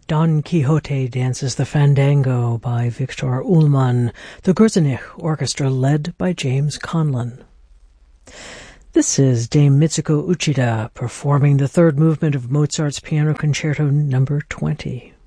Don Quixote Dances the Fandango by Viktor Ullmann, the Gruzinich Orchestra led by James Conlon. This is Dame Mitsuko Uchida performing the third movement of Mozart's Piano Concerto No. 20.